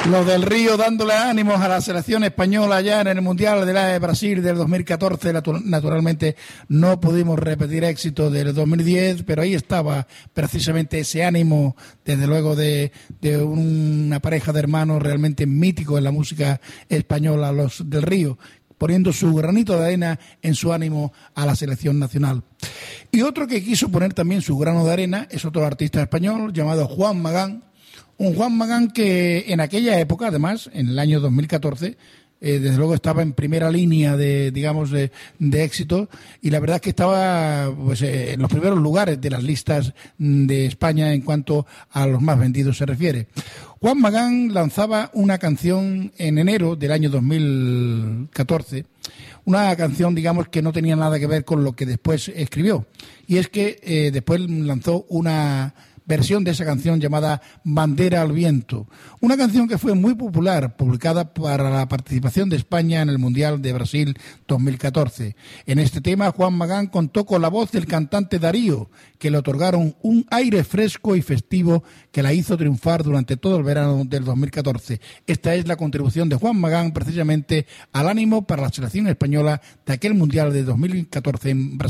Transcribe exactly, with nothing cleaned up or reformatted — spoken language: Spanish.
Los del Río dándole ánimos a la selección española ya en el Mundial de la Brasil del dos mil catorce. Naturalmente no pudimos repetir éxito del dos mil diez, pero ahí estaba precisamente ese ánimo, desde luego, de, de una pareja de hermanos realmente míticos en la música española, los del Río, poniendo su granito de arena en su ánimo a la selección nacional. Y otro que quiso poner también su grano de arena es otro artista español llamado Juan Magán. Un Juan Magán que en aquella época, además, en el año dos mil catorce, eh, desde luego estaba en primera línea de, digamos, de, de éxito, y la verdad es que estaba pues, eh, en los primeros lugares de las listas de España en cuanto a los más vendidos se refiere. Juan Magán lanzaba una canción en enero del año dos mil catorce, una canción, digamos, que no tenía nada que ver con lo que después escribió, y es que eh, después lanzó una versión de esa canción llamada Bandera al Viento, una canción que fue muy popular, publicada para la participación de España en el Mundial de Brasil dos mil catorce. En este tema, Juan Magán contó con la voz del cantante Darío, que le otorgaron un aire fresco y festivo que la hizo triunfar durante todo el verano del dos mil catorce. Esta es la contribución de Juan Magán precisamente al ánimo para la selección española de aquel Mundial de dos mil catorce en Brasil.